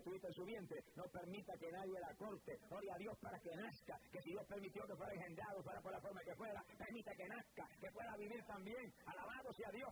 estuviste en su vientre, no permita que nadie la corte. Gloria a Dios para que nazca, que si Dios permitió que fuera engendrado, fuera por la forma que fuera, permita que nazca, que pueda vivir también. Alabado sea Dios.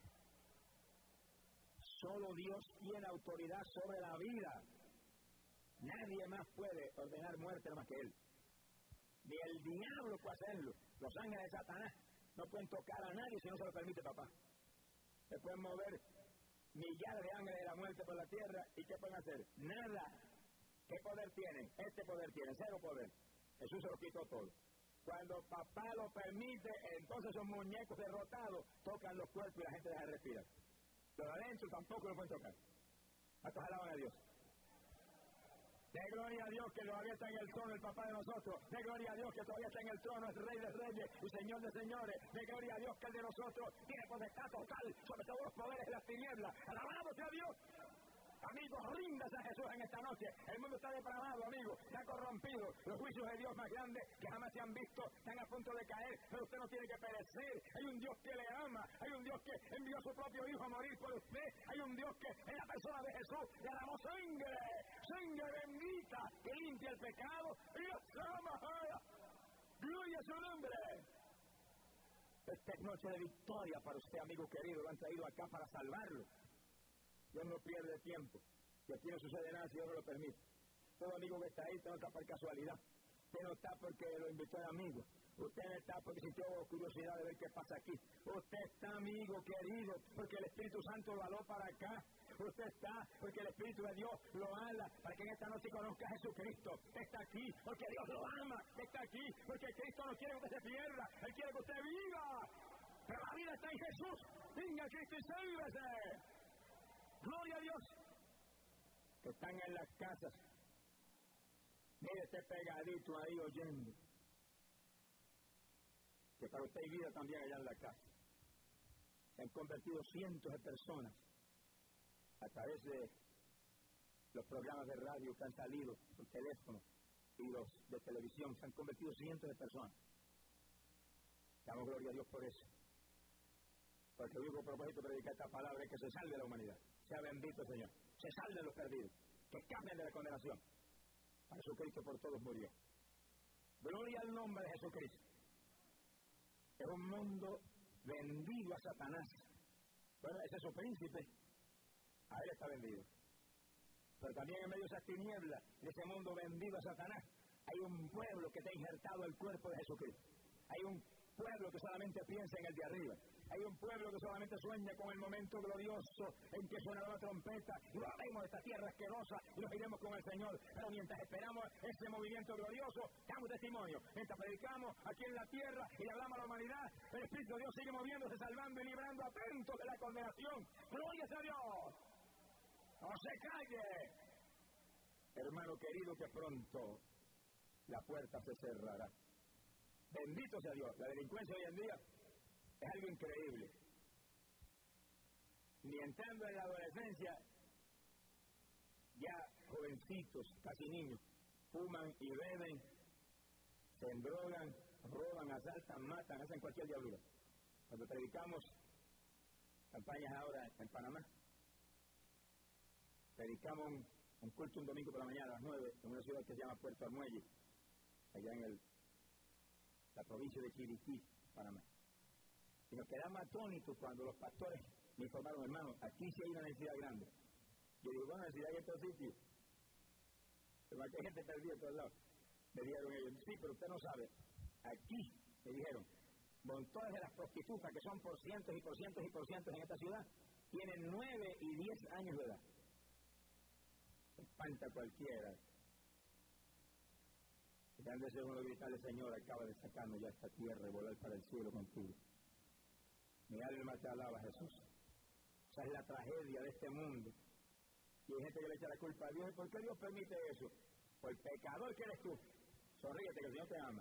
Solo Dios tiene autoridad sobre la vida. Nadie más puede ordenar muerte más que Él. Ni el diablo puede hacerlo. Los ángeles de Satanás no pueden tocar a nadie si no se lo permite papá. Se pueden mover millares de ángeles de la muerte por la tierra, ¿y qué pueden hacer? Nada. ¿Qué poder tienen? Este poder tiene, cero poder. Jesús se lo quitó todo. Cuando papá lo permite, entonces esos muñecos derrotados tocan los cuerpos y la gente deja de respirar. Los adentro tampoco lo pueden tocar. ¿Cuántos alaban a Dios? De gloria a Dios que todavía está en el trono el papá de nosotros. De gloria a Dios que todavía está en el trono, es Rey de reyes y Señor de señores. De gloria a Dios que el de nosotros tiene potestad total sobre todos los poderes de las tinieblas. ¡Alabado sea Dios! Amigos, ríndase a Jesús en esta noche. El mundo está depravado, amigos, está corrompido. Los juicios de Dios más grandes que jamás se han visto están a punto de caer, pero usted no tiene que perecer. Hay un Dios que le ama, hay un Dios que envió a su propio Hijo a morir por usted, hay un Dios que en la persona de Jesús derramó sangre bendita que limpia el pecado y los ama. ¡Gloria a su nombre! Esta es noche de victoria para usted, amigo querido. Lo han traído acá para salvarlo. Dios no pierde tiempo. Si aquí no sucede nada, si Dios no lo permite. Todo amigo que está ahí, usted no está por casualidad. Usted no está porque lo invitó el amigo. Usted no está porque sintió curiosidad de ver qué pasa aquí. Usted está, amigo querido, porque el Espíritu Santo lo aló para acá. Usted está porque el Espíritu de Dios lo ala para que en esta noche conozca a Jesucristo. Está aquí porque Dios lo ama. Está aquí porque Cristo no quiere que usted se pierda. Él quiere que usted viva. Pero la vida está en Jesús. Venga a Cristo y sálvese. Gloria a Dios. Que están en las casas. Mire, esté pegadito ahí oyendo. Que para usted hay vida también allá en la casa. Se han convertido cientos de personas a través de los programas de radio que han salido por teléfono y los de televisión. Se han convertido cientos de personas. Damos gloria a Dios por eso. Porque el único propósito de predicar esta palabra es que se salve la humanidad. Sea bendito, Señor. Se salven los perdidos. Que escapen de la condenación. Jesucristo por todos murió. Gloria al nombre de Jesucristo. Es un mundo vendido a Satanás. Bueno, ese es su príncipe. A él está vendido. Pero también en medio de esas tinieblas, de ese mundo vendido a Satanás, hay un pueblo que está injertado al cuerpo de Jesucristo. Hay un pueblo que solamente piensa en el de arriba. Hay un pueblo que solamente sueña con el momento glorioso en que suena la trompeta y volvemos de esta tierra asquerosa y nos iremos con el Señor. Pero mientras esperamos ese movimiento glorioso, damos testimonio. Mientras predicamos aquí en la tierra y le hablamos a la humanidad, el Espíritu de Dios sigue moviéndose, salvando y librando atentos de la condenación. ¡Gloria a Dios! ¡No se calle! Hermano querido, que pronto la puerta se cerrará. Bendito sea Dios. La delincuencia hoy en día es algo increíble. Ni entrando en la adolescencia, ya jovencitos, casi niños, fuman y beben, se endrogan, roban, asaltan, matan, hacen cualquier diablura. Cuando predicamos campañas ahora en Panamá, predicamos un culto un domingo por la mañana a las 9 en una ciudad que se llama Puerto Armuelle, allá en la provincia de Chiriquí, Panamá. Y nos quedamos atónitos cuando los pastores me informaron, hermano, aquí sí hay una necesidad grande. Yo digo, bueno, necesidad en estos sitios. Pero aquí hay gente perdida en todos lados. Me dijeron ellos, sí, pero usted no sabe. Aquí, me dijeron, montones de las prostitutas, que son por cientos y por cientos y por cientos en esta ciudad, tienen 9 y 10 años de edad. Espanta cualquiera. Grande es uno gritarle, Señor, acaba de sacarnos ya esta tierra y volar para el cielo contigo. Mi alma te alaba, Jesús. Esa es la tragedia de este mundo. Y hay gente que le echa la culpa a Dios. ¿Por qué Dios permite eso? Por el pecador que eres tú. Sonríete, que el Señor te ama.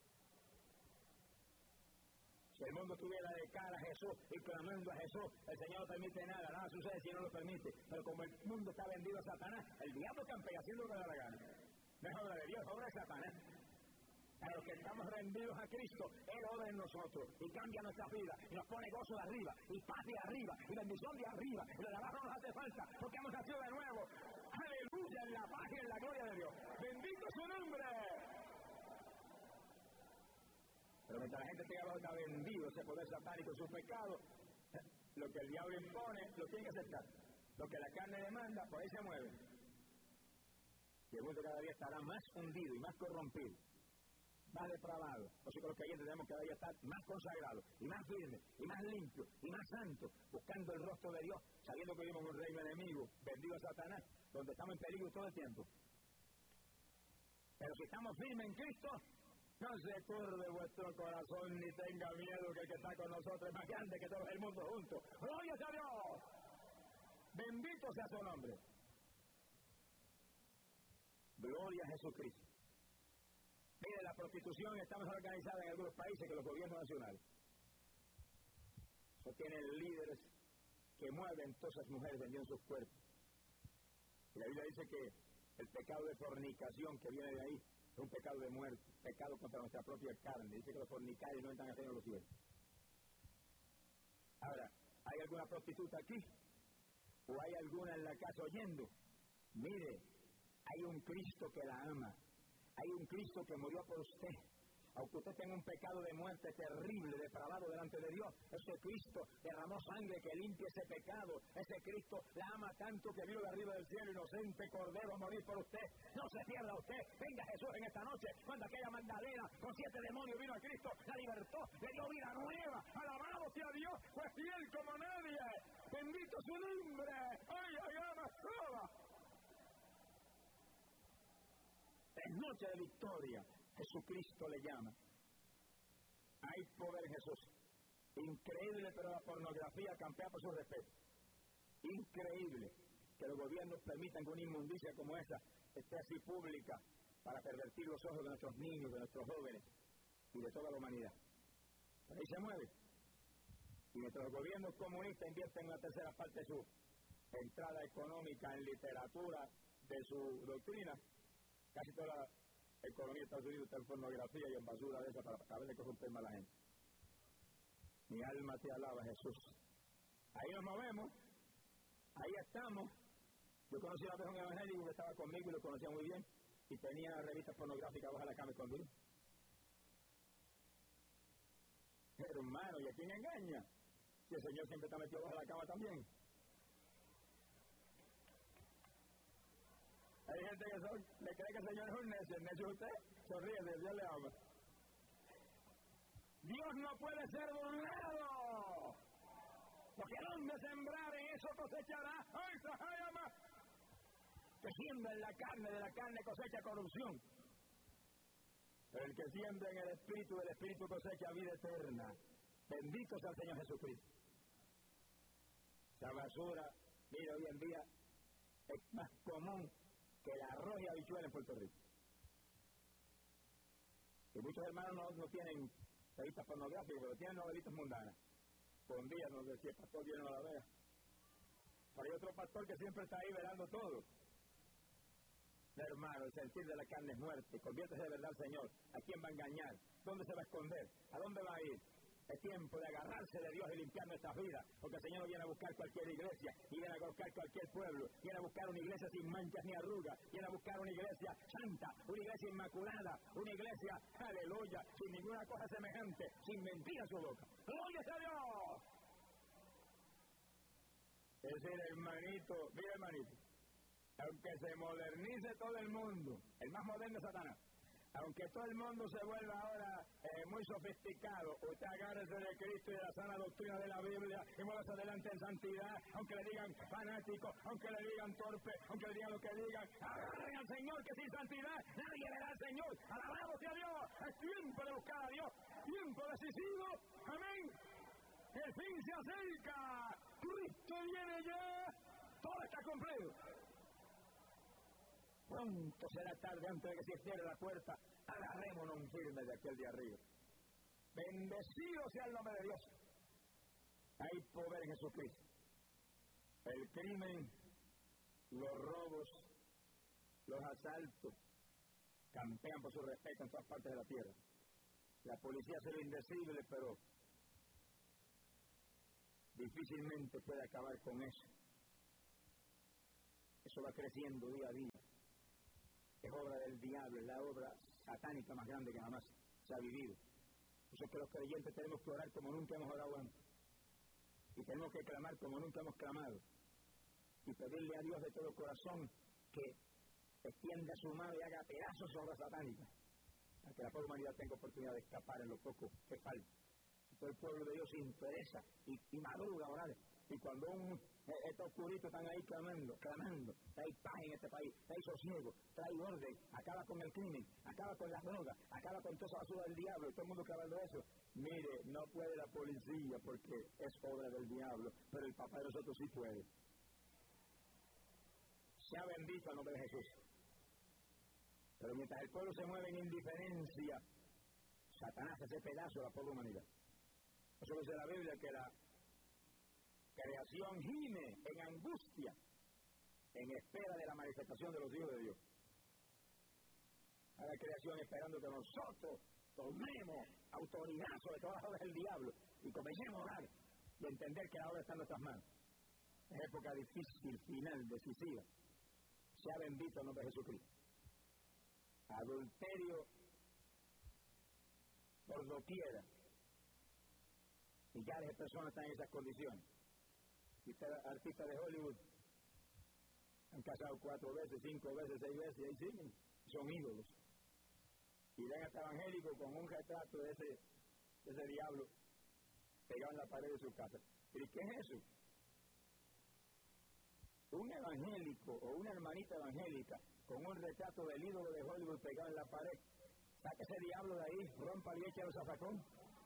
Si el mundo estuviera de cara a Jesús y clamando a Jesús, el Señor no permite nada sucede si no lo permite. Pero como el mundo está vendido a Satanás, el diablo campea haciendo lo que le da la gana. No es obra de Dios, es obra de Satanás. A los que estamos rendidos a Cristo, Él obra en nosotros y cambia nuestra vida y nos pone gozo de arriba y paz de arriba y bendición de arriba y lo de abajo no nos hace falta porque hemos nacido de nuevo. ¡Aleluya! Mientras la gente tenga bajo está vendido ese poder satánico, su pecado, lo que el diablo impone, lo tiene que aceptar. Lo que la carne demanda, por ahí se mueve. Y el mundo cada día estará más hundido y más corrompido, más depravado. Nosotros los creyentes tenemos que cada día estar más consagrados, y más firmes, y más limpios, y más santos, buscando el rostro de Dios, sabiendo que vivimos en un reino enemigo, vendido a Satanás, donde estamos en peligro todo el tiempo. Pero si estamos firmes en Cristo, no se turbe vuestro corazón ni tenga miedo, que el que está con nosotros es más grande que todo el mundo junto. ¡Gloria a Dios! Bendito sea su nombre. Gloria a Jesucristo. Mire, la prostitución está más organizada en algunos países que los gobiernos nacionales. Eso tienen líderes que mueven todas esas mujeres vendiendo sus cuerpos. Y la Biblia dice que el pecado de fornicación que viene de ahí es un pecado de muerte, pecado contra nuestra propia carne. Dice que los fornicarios no entran al reino de los cielos. Ahora, ¿hay alguna prostituta aquí? ¿O hay alguna en la casa oyendo? Mire, hay un Cristo que la ama. Hay un Cristo que murió por usted. Aunque usted tenga un pecado de muerte terrible, depravado delante de Dios, ese Cristo derramó sangre que limpie ese pecado. Ese Cristo la ama tanto que vino de arriba del cielo, inocente Cordero, a morir por usted. No se pierda usted. Venga Jesús en esta noche, cuando aquella Magdalena con 7 demonios vino a Cristo, la libertó, le dio vida nueva. Alabado sea Dios, fue fiel como nadie. Bendito su nombre. ¡Ay, ay, ay, es noche de victoria. Jesucristo le llama. Hay poder en Jesús. Increíble, pero la pornografía campea por su respeto. Increíble que los gobiernos permitan que una inmundicia como esa esté así pública para pervertir los ojos de nuestros niños, de nuestros jóvenes y de toda la humanidad. Por ahí se mueve. Y mientras los gobiernos comunistas invierten una tercera parte de su entrada económica en literatura de su doctrina, casi toda la economía de Estados Unidos está en pornografía y en basura de esa para saber de corromper más a la gente. Mi alma te alaba, Jesús. Ahí nos movemos, ahí estamos. Yo conocí a un evangélico que estaba conmigo y lo conocía muy bien, y tenía revistas pornográficas bajo la cama escondidas. Hermano, ¿y a quién engaña? Si el Señor siempre está metido bajo la cama también. Hay gente que le cree que el Señor es un necio. ¿El necio es usted? Sonríe, Dios le ama. Dios no puede ser burlado. Porque donde sembrar en eso cosechará. ¡Ay, Sahayama! Que siembra en la carne, de la carne cosecha corrupción. Pero el que siembra en el Espíritu, del Espíritu cosecha vida eterna. Bendito sea el Señor Jesucristo. Esa basura, mira, hoy en día es más común que el arroz y habichuela en Puerto Rico. Que muchos hermanos no tienen revistas pornográficas, pero tienen novelitas mundanas. Con días nos decía, el pastor viene a la vea. Pero hay otro pastor que siempre está ahí velando todo. Hermano, el sentir de la carne es muerte. Conviértese de verdad al Señor. ¿A quién va a engañar? ¿Dónde se va a esconder? ¿A dónde va a ir? Es tiempo de agarrarse de Dios y limpiar nuestras vidas, porque el Señor no viene a buscar cualquier iglesia, y viene a buscar cualquier pueblo, viene a buscar una iglesia sin manchas ni arrugas, viene a buscar una iglesia santa, una iglesia inmaculada, una iglesia, aleluya, sin ninguna cosa semejante, sin mentira en su boca. ¡Gloria a Dios! Es decir, hermanito, mira hermanito, aunque se modernice todo el mundo, el más moderno es Satanás, aunque todo el mundo se vuelva ahora muy sofisticado, usted agárrese de Cristo y de la sana doctrina de la Biblia y muévase adelante en santidad, aunque le digan fanático, aunque le digan torpe, aunque le digan lo que digan, agarren al Señor, que sin santidad nadie verá al Señor. Alabado sea Dios, es tiempo de buscar a Dios, tiempo decisivo, amén. El fin se acerca, Cristo viene ya, todo está completo. Pronto será tarde, antes de que se cierre la puerta, agarrémonos firmes de aquel de arriba. Bendecido sea el nombre de Dios. Hay poder en Jesucristo. El crimen, los robos, los asaltos, campean por su respeto en todas partes de la tierra. La policía hace lo indecible, pero difícilmente puede acabar con eso. Eso va creciendo día a día. Es obra del diablo, es la obra satánica más grande que jamás se ha vivido. Eso es que los creyentes tenemos que orar como nunca hemos orado antes. Y tenemos que clamar como nunca hemos clamado. Y pedirle a Dios de todo corazón que extienda su mano y haga pedazos sobre la satánica, para que la pobre humanidad tenga oportunidad de escapar en lo poco que falta. Todo el pueblo de Dios se interesa y madruga a orar. Y cuando estos oscuritos están ahí clamando, trae paz en este país, trae sosiego, trae orden, acaba con el crimen, acaba con las drogas, acaba con toda esa basura del diablo, y todo el mundo clamando eso. Mire, no puede la policía porque es obra del diablo, pero el papá de nosotros sí puede. Sea bendito el nombre de Jesús. Pero mientras el pueblo se mueve en indiferencia, Satanás hace pedazo a la pobre humanidad. Eso dice la Biblia, que la creación gime en angustia en espera de la manifestación de los hijos de Dios. A la creación esperando que nosotros tomemos autoridad sobre todas las obras del diablo y comencemos a orar y entender que la obra está en nuestras manos. Es época difícil, final, decisiva. Sea bendito el nombre de Jesucristo. Adulterio por doquiera. Millares de personas están en esas condiciones. Y artistas de Hollywood han casado 4 veces, 5 veces, 6 veces, y ahí siguen. Son ídolos. Y ven hasta evangélico con un retrato de ese diablo pegado en la pared de su casa. ¿Y qué es eso? Un evangélico o una hermanita evangélica con un retrato del ídolo de Hollywood pegado en la pared. Saca ese diablo de ahí, rompa y echa el zafacón.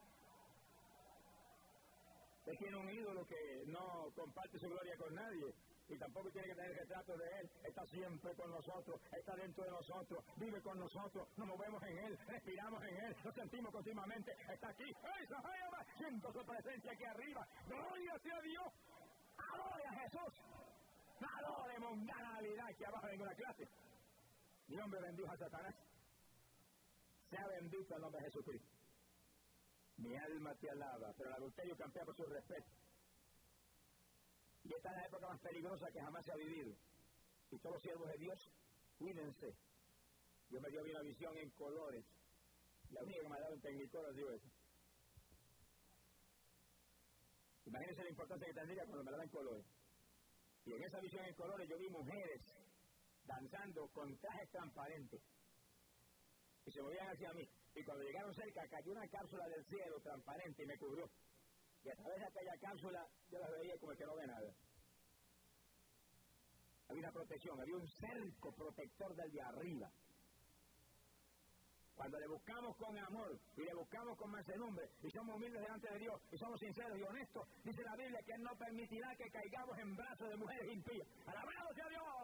Usted tiene un ídolo que no comparte su gloria con nadie y tampoco tiene que tener retrato de él. Está siempre con nosotros, está dentro de nosotros, vive con nosotros, nos movemos en él, respiramos en él, nos sentimos continuamente. Está aquí, siento su presencia aquí arriba. Gloria sea a Dios, adore a Jesús, no adore mundanalidad aquí abajo en una clase. Mi hombre bendijo a Satanás. Sea bendito el nombre de Jesucristo. Mi alma te alaba, pero el adulterio campea por su respeto. Y esta es la época más peligrosa que jamás se ha vivido. Y todos los siervos de Dios, cuídense. Dios me dio una visión en colores. La única que me ha dado en Tecnicolor ha sido esa. Imagínense la importancia que tendría cuando me la dan en colores. Y en esa visión en colores yo vi mujeres danzando con trajes transparentes. Y se movían hacia mí. Y cuando llegaron cerca, cayó una cápsula del cielo transparente y me cubrió. Y a través de aquella cápsula, yo las veía como el que no ve nada. Había una protección, había un cerco protector del de arriba. Cuando le buscamos con amor y le buscamos con mansedumbre y somos humildes delante de Dios y somos sinceros y honestos, dice la Biblia que Él no permitirá que caigamos en brazos de mujeres impías. ¡Alabado sea Dios!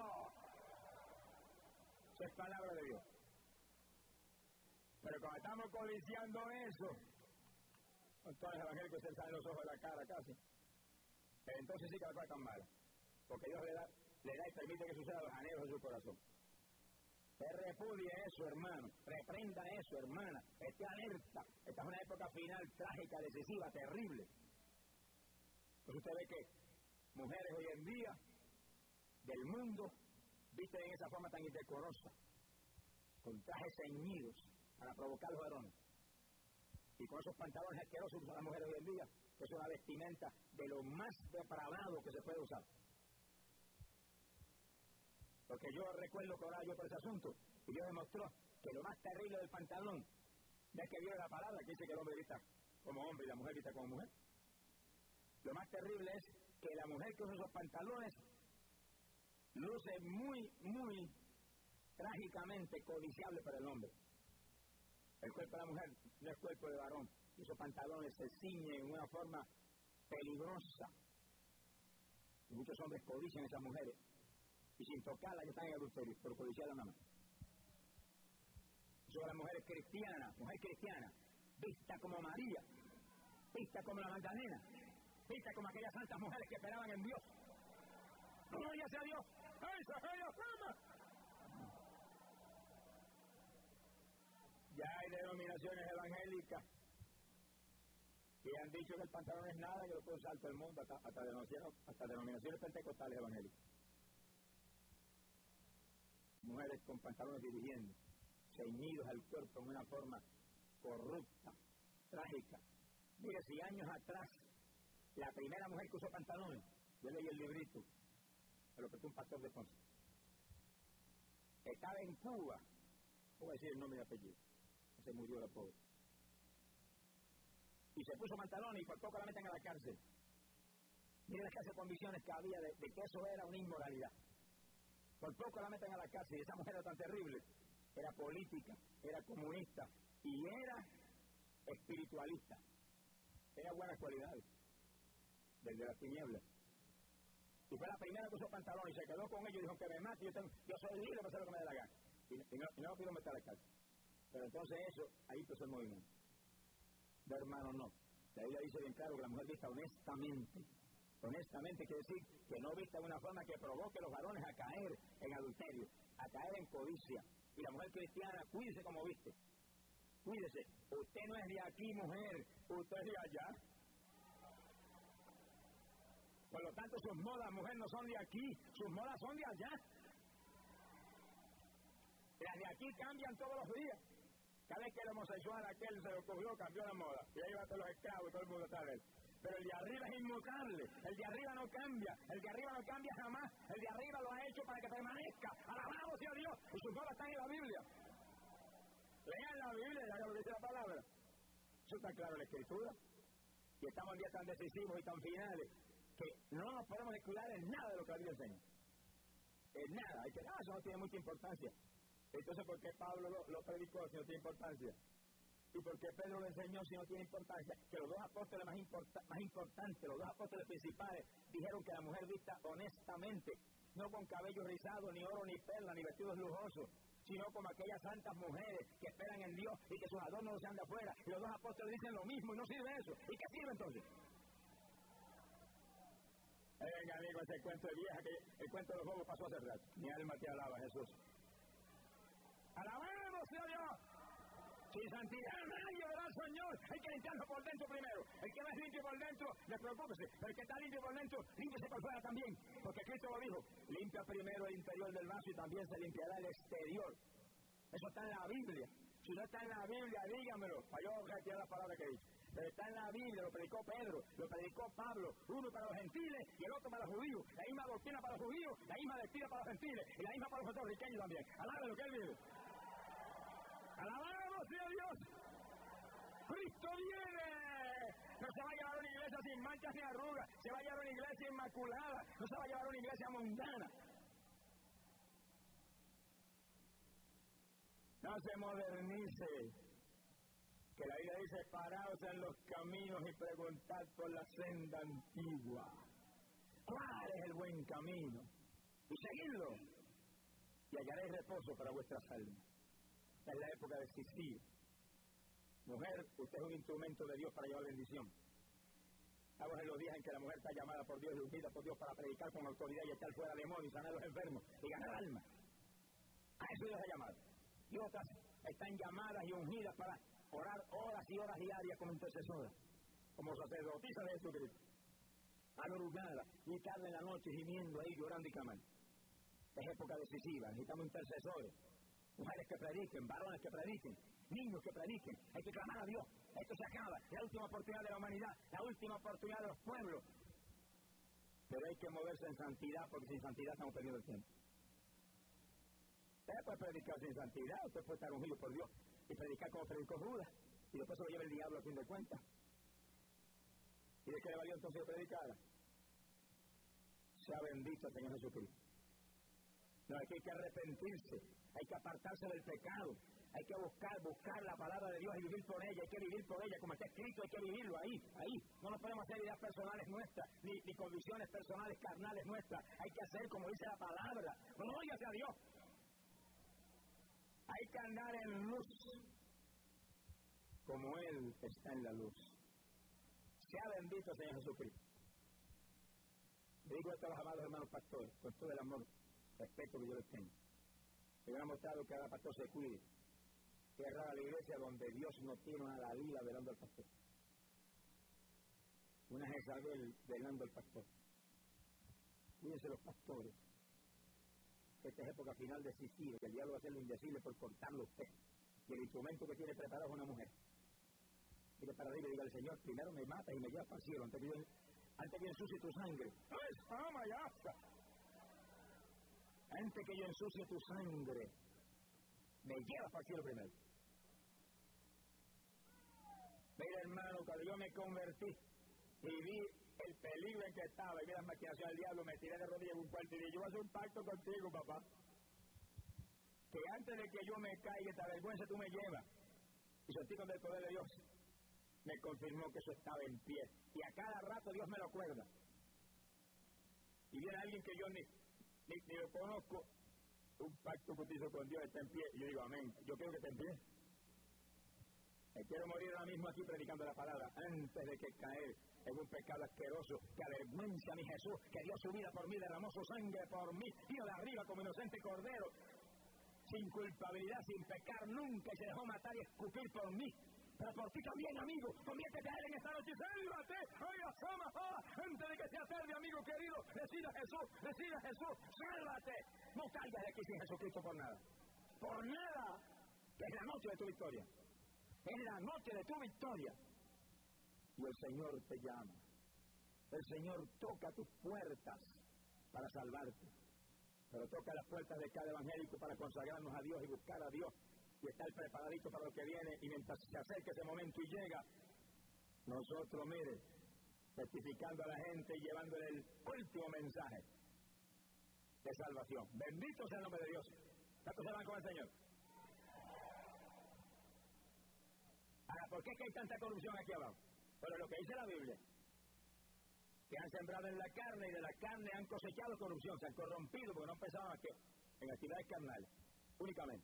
Esa es palabra de Dios. Pero cuando estamos codiciando eso, con todos los evangélicos se salen los ojos de la cara casi, entonces sí que la cosa está mala, porque Dios le da y permite que suceda los anhelos de su corazón. Usted repudie eso, hermano, reprenda eso, hermana, esté alerta. Esta es una época final trágica, decisiva, terrible. Entonces usted ve que mujeres hoy en día del mundo visten en esa forma tan indecorosa, con trajes ceñidos para provocar a los varones. Y con esos pantalones asquerosos que usan las mujeres hoy en día, que es una vestimenta de lo más depravado que se puede usar. Porque yo recuerdo que oraba yo por ese asunto, y Dios demostró que lo más terrible del pantalón, ya que viene la palabra que dice que el hombre grita como hombre y la mujer grita como mujer. Lo más terrible es que la mujer que usa esos pantalones luce muy, muy trágicamente codiciable para el hombre. El cuerpo de la mujer no es cuerpo de varón. Esos pantalones se ciñen en una forma peligrosa. Y muchos hombres codician a esas mujeres. Y sin tocarlas que están en adulterio, por codiciarlas nada más. Son las mujeres cristianas, mujer cristiana, vista como María, vista como la Magdalena, vista como aquellas santas mujeres que esperaban en Dios. ¡Gloria sea a Dios! ¡Esa es la fama! Ya hay denominaciones evangélicas que han dicho que el pantalón es nada, que lo puede usar todo el mundo, hasta denominaciones pentecostales evangélicas. Mujeres con pantalones dirigiendo, ceñidos al cuerpo en una forma corrupta, trágica. Mire, si años atrás, la primera mujer que usó pantalones, yo leí el librito, me lo prestó un pastor de Ponce. Estaba en Cuba, no voy a decir el nombre y el apellido, se murió la pobre. Y se puso pantalones y por poco la meten a la cárcel. Mire las clases de convicciones que había de que eso era una inmoralidad. Por poco la meten a la cárcel y esa mujer era tan terrible. Era política, era comunista y era espiritualista. Tenía buenas cualidades, desde las tinieblas. Y fue la primera que usó pantalones y se quedó con ellos y dijo que me mate, yo soy libre para hacer lo que me dé la gana. Y no quiero meter a la cárcel. Pero entonces eso, ahí empezó el movimiento. De hermano, no. La Biblia dice bien claro que la mujer vista honestamente. Honestamente quiere decir que no vista de una forma que provoque a los varones a caer en adulterio, a caer en codicia. Y la mujer cristiana, cuídese como viste. Cuídese. Usted no es de aquí, mujer. Usted es de allá. Por lo tanto, sus modas, mujer, no son de aquí. Sus modas son de allá. Las de aquí cambian todos los días. Cada vez que el homosexual aquel se lo cogió, cambió la moda. Y ahí va todos los esclavos y todo el mundo está de él. Pero el de arriba es inmutable. El de arriba no cambia. El de arriba no cambia jamás. El de arriba lo ha hecho para que permanezca. Alabado sea Dios. Y sus modas están en la Biblia. Lean la Biblia y hagan lo que dice la palabra. Eso está claro en la Escritura. Y estamos en días tan decisivos y tan finales que no nos podemos descuidar en nada de lo que la Biblia enseña. En nada. Hay que, eso no tiene mucha importancia. Entonces, ¿por qué Pablo lo predicó si no tiene importancia? ¿Y por qué Pedro lo enseñó si no tiene importancia? Que los dos apóstoles más importantes, los dos apóstoles principales, dijeron que la mujer vista honestamente, no con cabello rizado, ni oro, ni perla, ni vestidos lujosos, sino como aquellas santas mujeres que esperan en Dios y que sus adornos no sean de afuera. Y los dos apóstoles dicen lo mismo y no sirve eso. ¿Y qué sirve entonces? Venga, amigo, ese cuento de vieja, que el cuento de los bobos pasó hace rato. Mi alma te alaba, Jesús. ¡Alabamos, Señor Dios! Sin santidad nadie verá al Señor. Hay que limpiarlo por dentro primero. El que no es limpio por dentro, despreocúpese. Pero el que está limpio por dentro, límpiese por fuera también. Porque Cristo lo dijo. Limpia primero el interior del vaso y también se limpiará el exterior. Eso está en la Biblia. Si no está en la Biblia, dígamelo. Para yo retirar la palabra que dice. Pero está en la Biblia, lo predicó Pedro, lo predicó Pablo, uno para los gentiles y el otro para los judíos. La misma doctrina para los judíos, la misma doctrina para los gentiles y la misma para los puertorriqueños también. Alabe lo que él vive. ¡Alabamos sea Dios! ¡Cristo viene! No se va a llevar a una iglesia sin manchas ni arrugas, se va a llevar a una iglesia inmaculada, no se va a llevar a una iglesia mundana. No se modernice, que la Biblia dice, paraos en los caminos y preguntad por la senda antigua. ¿Cuál es el buen camino? Y seguidlo, y hallaréis reposo para vuestras almas. Esta es la época decisiva. Mujer, usted es un instrumento de Dios para llevar bendición. Estamos en los días en que la mujer está llamada por Dios y ungida por Dios para predicar con autoridad y echar fuera demonios y sanar a los enfermos y ganar almas. A eso Dios ha llamado. Y otras están llamadas y ungidas para orar horas y horas diarias como intercesoras, como sacerdotisas de Jesucristo. Madrugada y tarde en la noche gimiendo ahí, llorando y clamando. Es época decisiva, necesitamos intercesores. Mujeres que prediquen, varones que prediquen, niños que prediquen. Hay que clamar a Dios. Esto se acaba. La última oportunidad de la humanidad, la última oportunidad de los pueblos. Pero hay que moverse en santidad, porque sin santidad estamos perdiendo el tiempo. Usted puede predicar sin santidad, usted puede estar ungido por Dios y predicar como predicó Judas, y después se lo lleva el diablo a fin de cuentas. ¿Y de qué le valió entonces predicar? Sea bendito el Señor Jesucristo. No, aquí hay que arrepentirse, hay que apartarse del pecado, hay que buscar la palabra de Dios y vivir por ella, hay que vivir por ella, como está escrito, hay que vivirlo ahí. No nos podemos hacer ideas personales nuestras, ni convicciones personales, carnales nuestras, hay que hacer como dice la palabra. Gloria sea a Dios. Hay que andar en luz, como Él está en la luz. Sea bendito el Señor Jesucristo. Le digo esto a los amados hermanos pastores, con todo el amor, respeto que yo les tengo. Se me ha mostrado que cada pastor se cuide. Que es rara la iglesia donde Dios no tiene una Dalila velando al pastor. Una Jezabel velando al pastor. Cuídense los pastores. Esta es época final decisiva y el diablo va a hacer lo indecible por cortarlo a usted. Y el instrumento que tiene preparado es una mujer. mire para arriba y dígale, Señor, primero me matas y me llevas para el cielo antes que yo ensucie tu sangre. Antes que yo ensucie tu sangre, me llevas para el cielo primero. Mira, hermano, cuando yo me convertí y vi el peligro en que estaba y vi las maquinaciones del diablo, me tiré de rodillas en un cuarto y dije, yo voy a hacer un pacto contigo, papá. Que antes de que yo me caiga esta vergüenza, tú me llevas. Y sentí con el poder de Dios. Me confirmó que eso estaba en pie. Y a cada rato Dios me lo acuerda. Y viene alguien que yo ni lo conozco. Un pacto que hizo con Dios está en pie. Y yo digo, amén. Yo quiero que esté en pie. Me quiero morir ahora mismo aquí predicando la palabra antes de que caer en un pecado asqueroso que avergüenza a mi Jesús, que dio su vida por mí, derramó su sangre por mí, vino de arriba como inocente cordero, sin culpabilidad, sin pecar nunca, y se dejó matar y escupir por mí. Pero por ti también, amigo, conviértete a él en esta noche, sálvate, oiga, antes de que sea tarde, amigo querido, decida a Jesús, sálvate. No salgas de aquí sin Jesucristo por nada, que es la noche de tu victoria, es la noche de tu victoria. Y el Señor te llama, el Señor toca tus puertas para salvarte, pero toca las puertas de cada evangélico para consagrarnos a Dios y buscar a Dios y estar preparadito para lo que viene. Y mientras se acerca ese momento y llega, nosotros, mire, testificando a la gente y llevándole el último mensaje de salvación. Bendito sea el nombre de Dios. ¿Cuántos se van con el Señor? Ahora, ¿por qué es que hay tanta corrupción aquí abajo? Bueno, lo que dice la Biblia, que han sembrado en la carne y de la carne han cosechado corrupción, se han corrompido porque no pensaban que en actividades carnales, únicamente.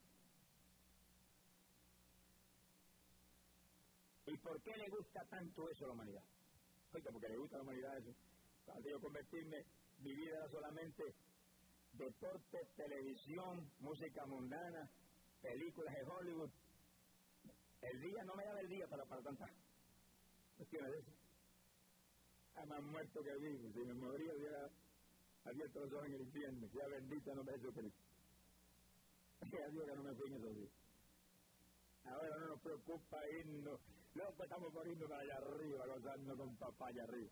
¿Y por qué le gusta tanto eso a la humanidad? Oiga, porque le gusta a la humanidad eso. Antes de yo convertirme, mi vida era solamente deporte, televisión, música mundana, películas de Hollywood. El día no me daba el día para tantas cuestiones de eso. Más muerto que vivo. Si me moría, hubiera abierto los ojos en el infierno. Sea bendito el nombre de Jesucristo. Sea Dios que no me fui en esos días. Ahora no nos preocupa irnos. Luego estamos por irnos para allá arriba, gozando con papá allá arriba.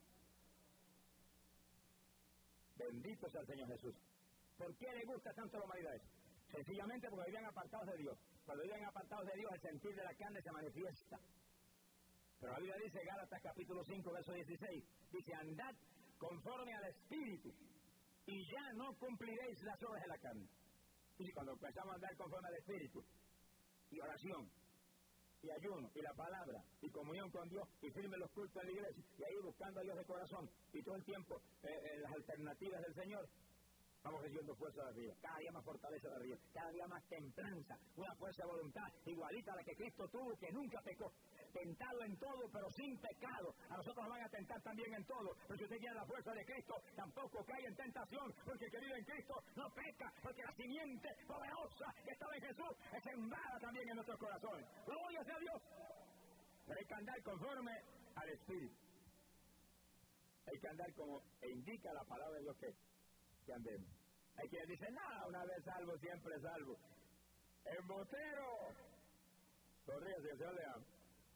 Bendito sea el Señor Jesús. ¿Por qué le gusta tanto a la humanidad eso? Sencillamente porque vivían apartados de Dios. Cuando viven apartados de Dios, el sentir de la carne se manifiesta. Pero la Biblia dice, Gálatas capítulo 5, verso 16, dice, andad conforme al Espíritu, y ya no cumpliréis las obras de la carne. Y cuando empezamos a andar conforme al Espíritu, y oración, y ayuno, y la palabra, y comunión con Dios, y firme los cultos en la iglesia, y ahí buscando a Dios de corazón, y todo el tiempo las alternativas del Señor, vamos recibiendo fuerza de arriba, cada día más fortaleza de arriba, cada día más templanza, una fuerza de voluntad igualita a la que Cristo tuvo, que nunca pecó, tentado en todo, pero sin pecado. A nosotros nos van a tentar también en todo, pero si usted tiene la fuerza de Cristo, tampoco cae en tentación, porque el que vive en Cristo no peca, porque la simiente poderosa que estaba en Jesús es sembrada también en nuestros corazones. Gloria sea a Dios. Pero hay que andar conforme al Espíritu. Hay que andar como indica la palabra de Dios que andemos. Hay quienes dicen, no, una vez salvo, siempre salvo. ¡Embotero! Corríase, el Señor le ama.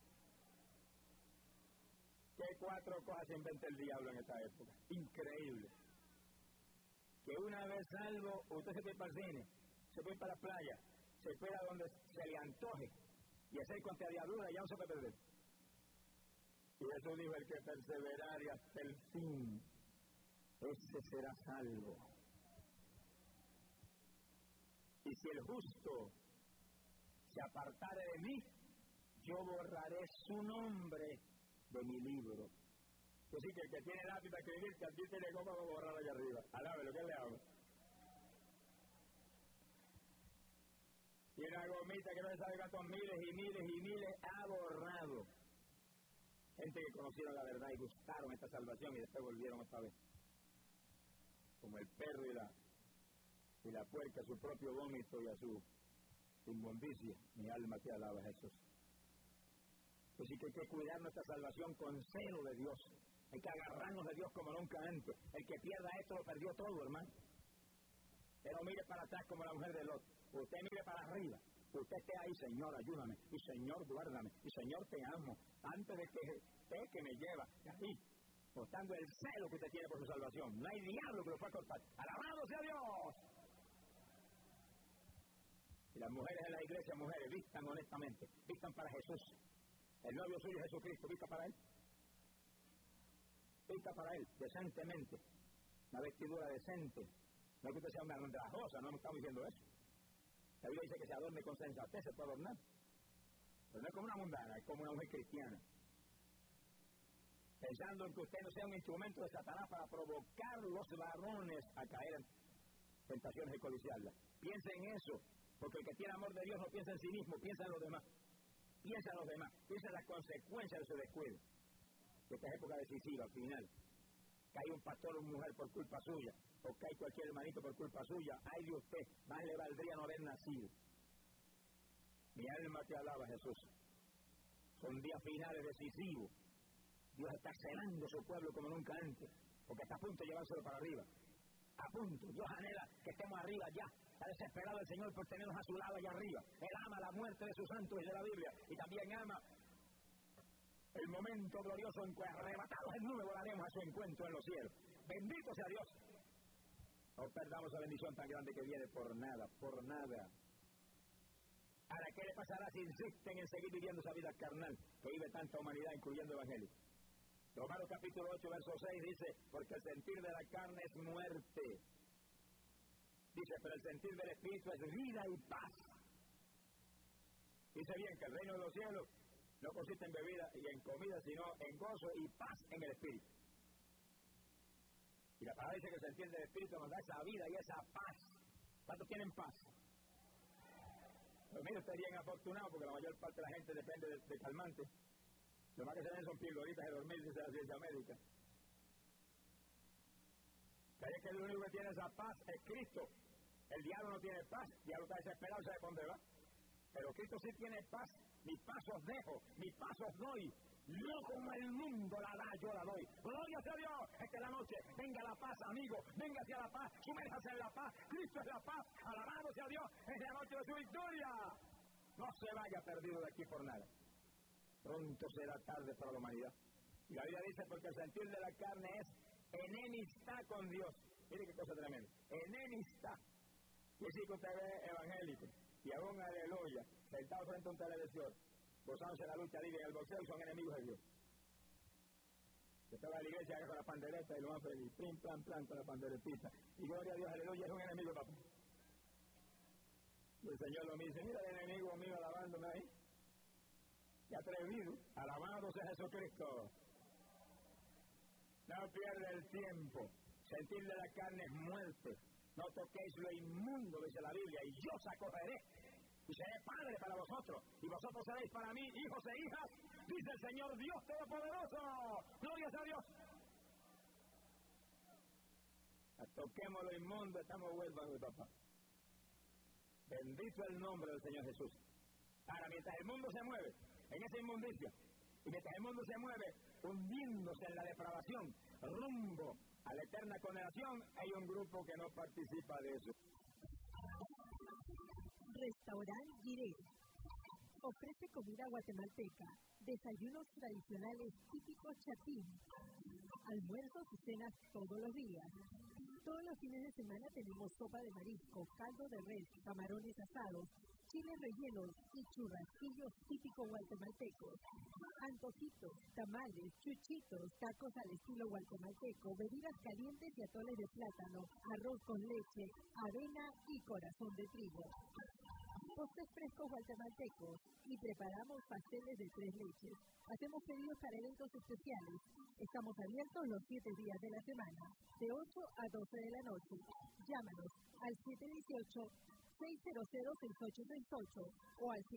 ¿Qué 4 cosas inventa el diablo en esta época? Increíble. Que una vez salvo, usted se puede ir para el cine, se puede ir para la playa, se puede ir a donde se le antoje y hacer contra diablura, ya no se puede perder. Y eso dijo, el que perseverare hasta el fin, ese será salvo. Y si el justo se apartare de mí, yo borraré su nombre de mi libro. Así que el que tiene lápiz para escribir, que advierte de cómo va a borrar allá arriba. Alabe lo que le hago. Y una gomita que no se sabe cuántos miles y miles y miles ha borrado. Gente que conocieron la verdad y gustaron esta salvación y después volvieron otra vez. Como el perro y la puerca a su propio vómito y a su inmundicia. Mi alma te alaba, Jesús. Así que hay que cuidar nuestra salvación con celo de Dios. Hay que agarrarnos de Dios como nunca antes. El que pierda esto lo perdió todo, hermano. Pero mire para atrás como la mujer de Lot. Usted mire para arriba. Usted esté ahí, Señor, ayúdame, y Señor, guárdame, y Señor, te amo, antes de que me lleva, y mostrando el celo que usted tiene por su salvación. No hay diablo que lo pueda cortar. ¡Alabado sea Dios! Y las mujeres en la iglesia, mujeres, vistan honestamente, vistan para Jesús. El novio suyo es Jesucristo, vista para Él. Vista para Él, decentemente. Una vestidura decente. No es que usted sea una andrajosa, no estamos diciendo eso. La Biblia dice que se adorne con sensatez, se puede adornar. Pero no es como una mundana, es como una mujer cristiana. Pensando en que usted no sea un instrumento de Satanás para provocar a los varones a caer en tentaciones de codiciarla. Piensa en eso, porque el que tiene amor de Dios no piensa en sí mismo, piensa en los demás. Piensa en los demás, piensa en las consecuencias de su descuido. De esta época decisiva, final. Cae un pastor o una mujer por culpa suya, o cae cualquier hermanito por culpa suya, ay de usted, más le valdría no haber nacido. Mi alma te alaba, Jesús. Son días finales decisivos. Dios está celando a su pueblo como nunca antes, porque está a punto de llevárselo para arriba. A punto. Dios anhela que estemos arriba ya. Está desesperado el Señor por tenernos a su lado allá arriba. Él ama la muerte de sus santos y de la Biblia, y también ama el momento glorioso en que arrebatados en nube volaremos a su encuentro en los cielos. Bendito sea Dios. No perdamos la bendición tan grande que viene por nada, por nada. ¿Ahora qué le pasará si insisten en seguir viviendo esa vida carnal que vive tanta humanidad, incluyendo evangélicos? Romanos capítulo 8, verso 6 dice, porque el sentir de la carne es muerte. Dice, pero el sentir del Espíritu es vida y paz. Dice bien que el reino de los cielos no consiste en bebida y en comida, sino en gozo y paz en el Espíritu. Y la palabra dice que el sentir del Espíritu nos da esa vida y esa paz. ¿Cuántos tienen paz? Pues mire, usted es bien afortunado porque la mayor parte de la gente depende de calmantes. Lo más que se ven son pildoritas de dormir, dice la ciencia médica. ¿Sabes que el único que tiene esa paz es Cristo? El diablo no tiene paz, el diablo está desesperado, ¿sabe dónde va? Pero Cristo sí tiene paz. Mis pasos dejo, mis pasos doy. No como el mundo la da, yo la doy. Gloria sea Dios. Esta es la noche. Venga la paz, amigo. Venga hacia la paz. Sumérjase en la paz. Cristo es la paz. Alabado sea Dios. Es la noche de su victoria. No se vaya perdido de aquí por nada. Pronto será tarde para la humanidad. Y la Biblia dice, porque el sentir de la carne es enemistad con Dios. Mire qué cosa tremenda. Enemistad. Y así que usted ve evangélico. Y aún aleluya. Sentado frente a un televisor. Gozándose la lucha libre en el boxeo y son enemigos de Dios. Yo estaba en la iglesia con la pandereta y lo más feliz, plim, plan, plan, con la panderetita. Y gloria a Dios, aleluya, es un enemigo, papá. Y el Señor lo dice, mira el enemigo mío alabándome ahí. Y atrevido, alabado sea Jesucristo. No pierde el tiempo. Sentir de la carne es muerte. No toquéis lo inmundo, dice la Biblia, y yo os acogeré. Y seré padre para vosotros, y vosotros seréis para mí hijos e hijas, dice el Señor Dios Todopoderoso. Gloria a Dios. Toquemos lo inmundo, estamos huérfanos de papá. Bendito el nombre del Señor Jesús. Ahora, mientras el mundo se mueve en esa inmundicia, y mientras el mundo se mueve hundiéndose en la depravación, rumbo a la eterna condenación, hay un grupo que no participa de eso. Restaurant Giré ofrece comida guatemalteca, desayunos tradicionales típicos chatín, almuerzos y cenas todos los días. Todos los fines de semana tenemos sopa de marisco, caldo de res, camarones asados, chiles rellenos y churrasquillos típicos guatemaltecos, antojitos, tamales, chuchitos, tacos al estilo guatemalteco, bebidas calientes y atoles de plátano, arroz con leche, avena y corazón de trigo. Postres frescos guatemaltecos y preparamos pasteles de 3 leches. Hacemos pedidos para eventos especiales. Estamos abiertos los 7 días de la semana, de 8 a 12 de la noche. Llámanos al 718-600-6838 o al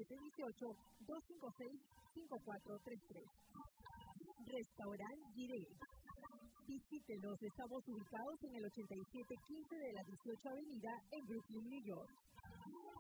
718-256-5433. Restaurant Giré. Visítenos, estamos ubicados en el 8715 de la 18 Avenida en Brooklyn, New York.